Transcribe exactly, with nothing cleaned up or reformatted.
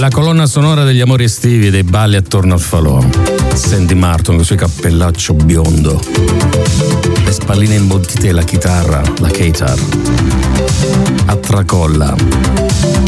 la colonna sonora degli amori estivi, dei balli attorno al falò. Sandy Martin con il suo cappellaccio biondo, le spalline imbottite e la chitarra, la Keytar, a tracolla.